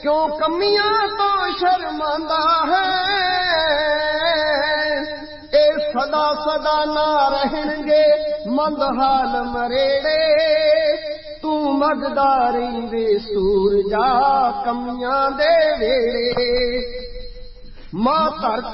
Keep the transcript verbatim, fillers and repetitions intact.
क्यों कमियां तो शर्मांदा है, ए सदा सदा ना रहणगे मंदहाल मरेड़े, तू मगदारी वे सूरजा कमियां दे वेड़े। मां धरती